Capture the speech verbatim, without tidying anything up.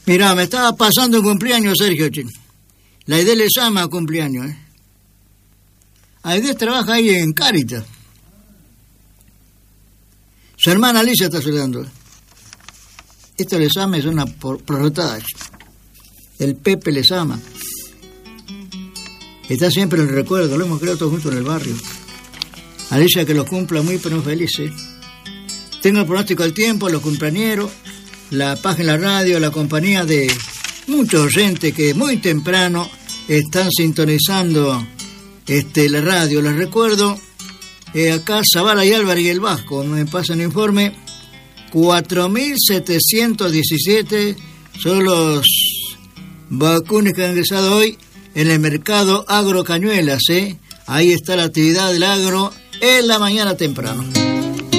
Mirá, me estaba pasando un cumpleaños, Sergio, che. La Aide le llama a cumpleaños, ¿eh? Aide trabaja ahí en Cáritas. Su hermana Alicia está saludando. Esto les ama es una prorotada. El Pepe les ama. Está siempre en el recuerdo, lo hemos creado todos juntos en el barrio. Alicia, que los cumpla muy pero muy felices. Tengo el pronóstico del tiempo, los cumpleañeros, la página de la radio, la compañía de muchos oyentes que muy temprano están sintonizando este, la radio. Les recuerdo, eh, acá Zavala y Álvarez y el Vasco me pasan un informe. cuatro mil setecientos diecisiete son los vacunes que han ingresado hoy en el mercado Agro Cañuelas, ¿eh? Ahí está la actividad del agro en la mañana temprano.